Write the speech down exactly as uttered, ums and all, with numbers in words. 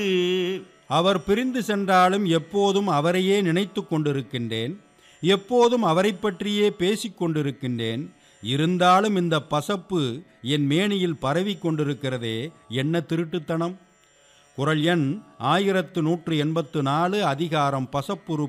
அவர் பிரிந்து சென்றாலும் எப்போதும் அவரையே நினைத்து கொண்டிருக்கின்றேன். எப்போதும் அவரை பற்றியே பேசிக் கொண்டிருக்கின்றேன். இருந்தாலும் இந்த பசப்பு என் மேனியில் பரவி கொண்டிருக்கிறதே, என்ன திருட்டுத்தனம்! குறள் எண் ஆயிரத்து நூற்று எண்பத்து நாலு, அதிகாரம் பசப்புரு